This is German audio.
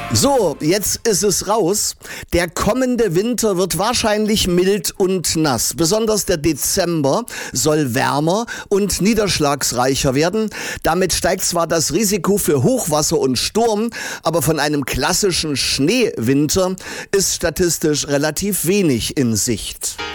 So, jetzt ist es raus. Der kommende Winter wird wahrscheinlich mild und nass. Besonders der Dezember soll wärmer und niederschlagsreicher werden. Damit steigt zwar das Risiko für Hochwasser und Sturm, aber von einem klassischen Schneewinter ist statistisch relativ wenig in Sicht.